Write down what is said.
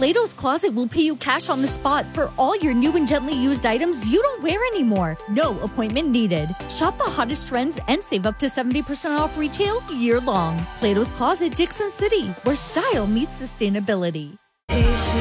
Plato's Closet will pay you cash on the spot for all your new and gently used items you don't wear anymore. No appointment needed. Shop the hottest trends and save up to 70% off retail year long. Plato's Closet, Dixon City, where style meets sustainability.